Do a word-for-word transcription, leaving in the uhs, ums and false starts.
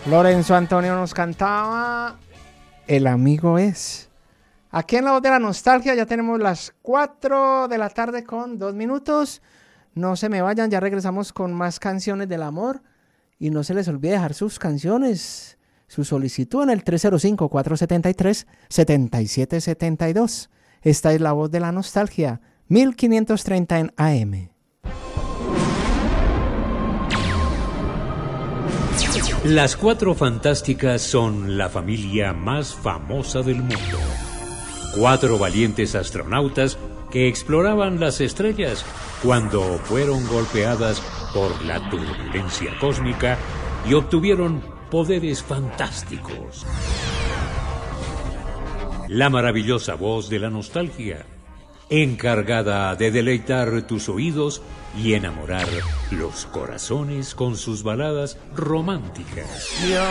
Lorenzo Antonio nos cantaba El amigo es. Aquí en La Voz de la Nostalgia ya tenemos las cuatro de la tarde con dos minutos. No se me vayan, ya regresamos con más canciones del amor. Y no se les olvide dejar sus canciones, su solicitud en el tres cero cinco, cuatro siete tres, siete siete siete dos. Esta es La Voz de la Nostalgia, mil quinientos treinta en A M. Las Cuatro Fantásticas son la familia más famosa del mundo. Cuatro valientes astronautas que exploraban las estrellas cuando fueron golpeadas por la turbulencia cósmica y obtuvieron poderes fantásticos. La maravillosa voz de la nostalgia, encargada de deleitar tus oídos y enamorar los corazones con sus baladas románticas.